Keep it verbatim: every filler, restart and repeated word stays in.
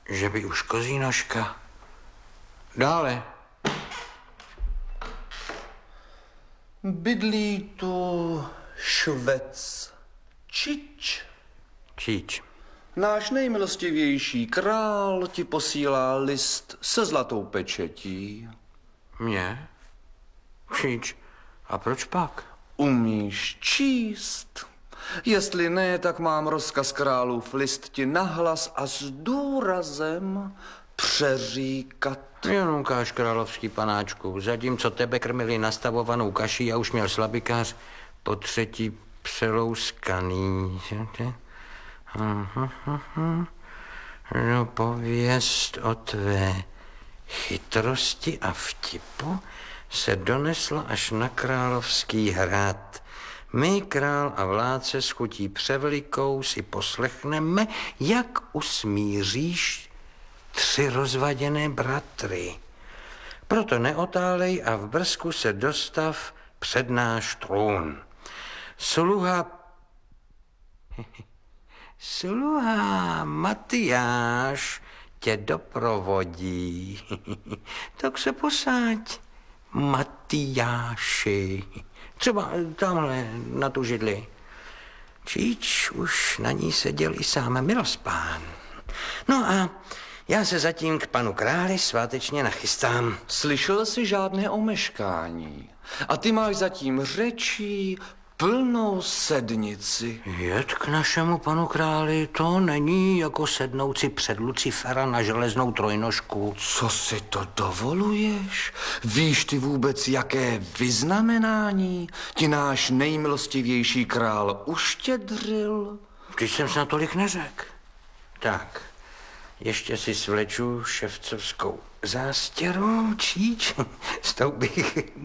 že by už kozí nožka. Dále. Bydlí tu švec Čič. Čič. Náš nejmilostivější král ti posílá list se zlatou pečetí. Mně? Čič. A proč pak? Umíš číst? Jestli ne, tak mám rozkaz králův list ti nahlas a s důrazem přeříkat. Jen ukáž, královský panáčku. Zatímco tebe krmili nastavovanou kaší a už měl slabikář po třetí přelouskaný. No, pověst o tvé chytrosti a vtipu se donesla až na královský hrad. My, král a vládce s chutí převelikou, si poslechneme, jak usmíříš tři rozvaděné bratry. Proto neotálej a v brzku se dostav před náš trůn. Sluha... Sluha Matyáš tě doprovodí. Tak se posaď, Matyáši. Třeba tamhle na tu židli. Čič už na ní seděl i sám milospán. No a já se zatím k panu králi svátečně nachystám. Slyšel jsi žádné omeškání. A ty máš zatím řečí plnou sednici. Jet k našemu panu králi, to není jako sednout si před Lucifera na železnou trojnožku. Co si to dovoluješ? Víš ty vůbec, jaké vyznamenání ti náš nejmilostivější král uštědril? Když jsem se natolik neřekl. Tak, ještě si svleču ševcovskou zástěru, Čič, s tou bych